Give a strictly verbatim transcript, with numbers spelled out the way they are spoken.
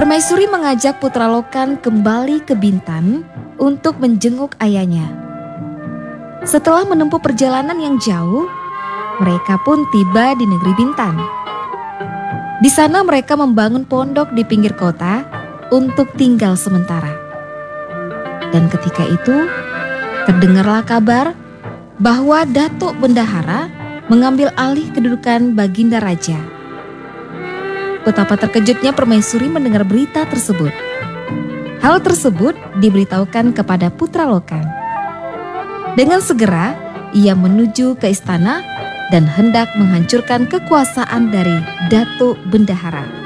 Permaisuri mengajak Putra Lokan kembali ke Bintan untuk menjenguk ayahnya. Setelah menempuh perjalanan yang jauh, mereka pun tiba di negeri Bintan. Di sana mereka membangun pondok di pinggir kota untuk tinggal sementara. Dan ketika itu, terdengarlah kabar bahwa Datuk Bendahara mengambil alih kedudukan Baginda Raja. Betapa terkejutnya Permaisuri mendengar berita tersebut. Hal tersebut diberitahukan kepada Putra Lokan. Dengan segera, ia menuju ke istana dan hendak menghancurkan kekuasaan dari Datuk Bendahara.